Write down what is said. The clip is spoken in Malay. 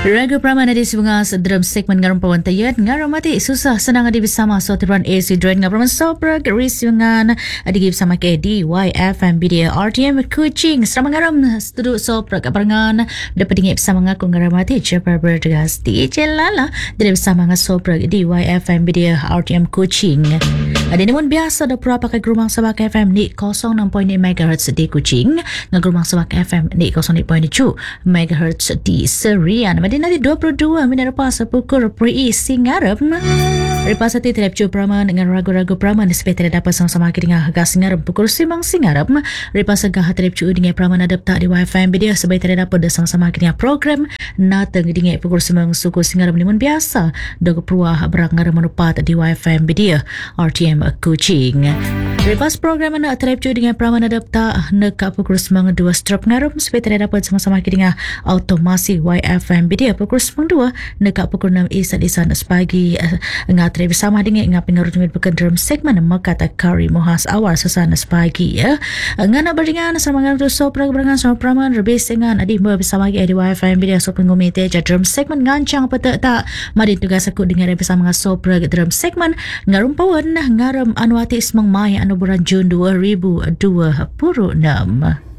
Ragu Pramana di Sungai dalam segmen ngarum pawantayat ngarum mati susah senang adi bersama sotiran AC Drain ngarum sopra geris sungan adi bersama ke DYFM Media RTM Kuching selama ngarum studio sopra kaparangan dapat dingin bersama ngaku ngarum mati cepat berdegas di celala dari bersama ngah sopra DYFM Media RTM Kuching. Ada namun biasa ada berapa ke gerumang Sabak FM di 06.6 MHz di Kuching, ngerumang Sabak FM di 06.7 MHz di Serian. Madi nanti 22 minit lepas pukul pri singarap. Lepas itu terhadap Praman dengan ragu-ragu Praman supaya tidak dapat sama-sama dengan harga singarap pukul simang singarap. Lepas itu terhadap dengan Praman adap tak di WiFi video supaya tidak dapat sama-sama dengan program natang dengan pukul simang suku singarap namun biasa. Dogo peruah berangar menupat di WiFi video RTM Kuching. Lepas program anda terhadap dengan Praman adap tak nak pukul simang 2 strop ngarup supaya tidak dapat sama-sama dengan automasi YFM video pukul 2 nak pukul 6 isan sepagi ngatri bersama dengan ngap pengaruh dengan bukan dalam segmen makata kari mohas awal sesana sepagi ya ngana beringan sama dengan tu sopra berangan sama Praman lebih dengan adi bersama lagi di YFM video sopra ngomite dalam segmen ngancang petak tak mari tugas aku dengan bersama dengan sopra dalam segmen ngarum pawan ngarum anuati semang mai anu bulan Jun 2026.